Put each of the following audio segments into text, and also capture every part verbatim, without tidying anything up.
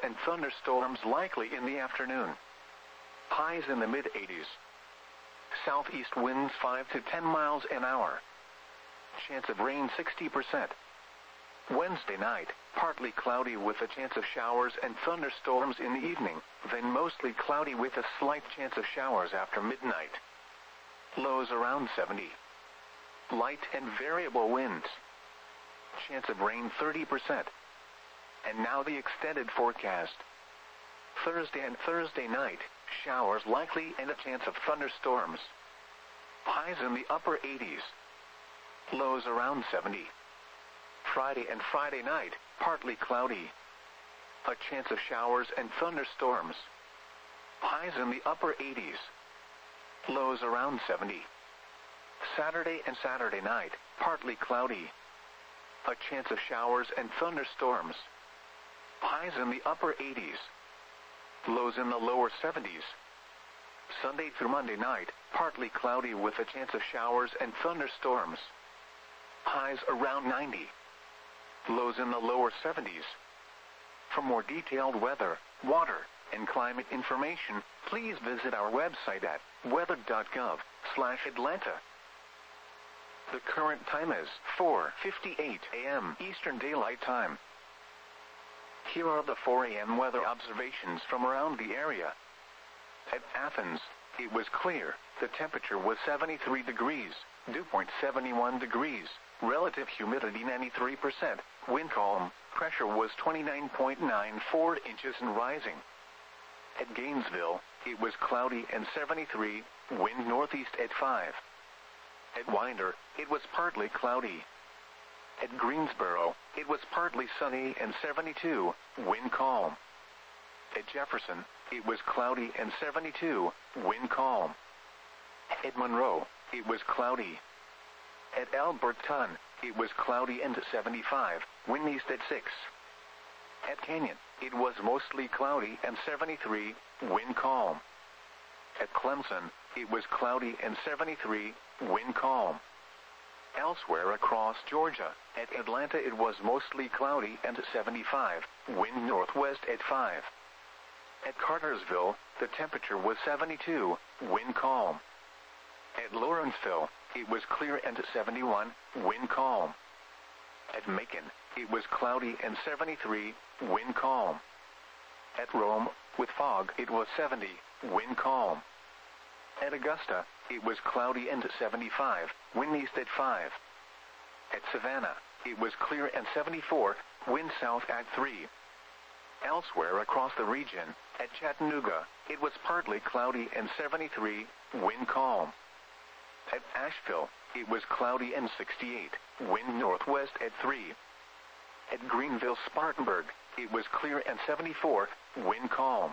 and thunderstorms likely in the afternoon. Highs in the mid eighties. Southeast winds five to ten miles an hour. Chance of rain sixty percent. Wednesday night, partly cloudy with a chance of showers and thunderstorms in the evening, then mostly cloudy with a slight chance of showers after midnight. Lows around seventy. Light and variable winds. Chance of rain thirty percent. And now the extended forecast. Thursday and Thursday night, showers likely and a chance of thunderstorms. Highs in the upper eighties. Lows around seventy. Friday and Friday night, partly cloudy. A chance of showers and thunderstorms. Highs in the upper eighties. Lows around seventy. Saturday and Saturday night, partly cloudy. A chance of showers and thunderstorms. Highs in the upper eighties. Lows in the lower seventies. Sunday through Monday night, partly cloudy with a chance of showers and thunderstorms. Highs around ninety. Lows in the lower seventies. For more detailed weather, water, and climate information, please visit our website at weather dot gov slash Atlanta. The current time is four fifty-eight a m Eastern Daylight Time. Here are the four a m weather observations from around the area. At Athens, it was clear. The temperature was seventy-three degrees, dew point seventy-one degrees, relative humidity ninety-three percent, wind calm, pressure was twenty-nine point nine four inches and rising. At Gainesville, it was cloudy and seventy-three, wind northeast at five. At Winder, it was partly cloudy. At Greensboro, it was partly sunny and seventy-two, wind calm. At Jefferson, it was cloudy and seventy-two, wind calm. At Monroe, it was cloudy. At Alberton, it was cloudy and seventy-five, wind east at six. At Canyon, it was mostly cloudy and seventy-three, wind calm. At Clemson, it was cloudy and seventy-three, wind calm. Elsewhere across Georgia, at Atlanta it was mostly cloudy and seventy-five, wind northwest at five. At Cartersville, the temperature was seventy-two, wind calm. At Lawrenceville, it was clear and seventy-one, wind calm. At Macon, it was cloudy and seventy-three, wind calm. At Rome, with fog, it was seventy, wind calm. At Augusta, it was cloudy and seventy-five, wind east at five. At Savannah, it was clear and seventy-four, wind south at three. Elsewhere across the region, at Chattanooga, it was partly cloudy and seventy-three, wind calm. At Asheville, it was cloudy and sixty-eight, wind northwest at three. At Greenville-Spartanburg, it was clear and seventy-four, wind calm.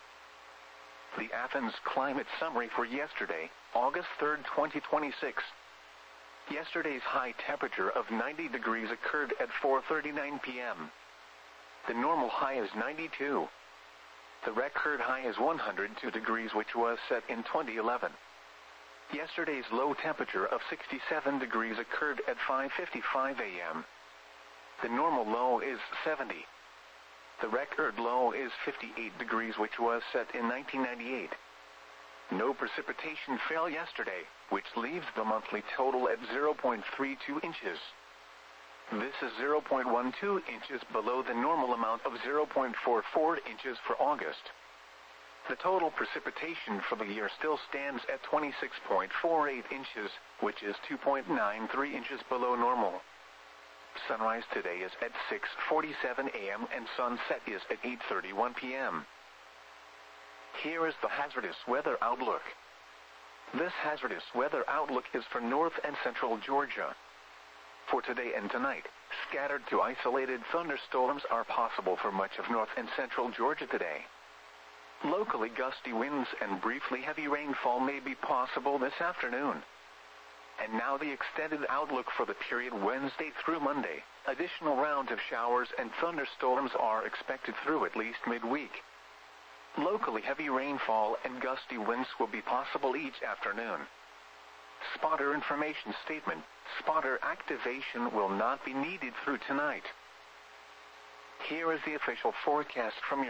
The Athens climate summary for yesterday, August third, twenty twenty-six. Yesterday's high temperature of ninety degrees occurred at four thirty-nine p m The normal high is ninety-two. The record high is one hundred two degrees, which was set in twenty eleven. Yesterday's low temperature of sixty-seven degrees occurred at five fifty-five a m The normal low is seventy. The record low is fifty-eight degrees, which was set in nineteen ninety-eight. No precipitation fell yesterday, which leaves the monthly total at zero point three two inches. This is zero point one two inches below the normal amount of zero point four four inches for August. The total precipitation for the year still stands at twenty-six point four eight inches, which is two point nine three inches below normal. Sunrise today is at six forty-seven a m and sunset is at eight thirty-one p m Here is the hazardous weather outlook. This hazardous weather outlook is for north and central Georgia. For today and tonight, scattered to isolated thunderstorms are possible for much of north and central Georgia today. Locally gusty winds and briefly heavy rainfall may be possible this afternoon. And now the extended outlook for the period Wednesday through Monday. Additional rounds of showers and thunderstorms are expected through at least midweek. Locally heavy rainfall and gusty winds will be possible each afternoon. Spotter information statement. Spotter activation will not be needed through tonight. Here is the official forecast from your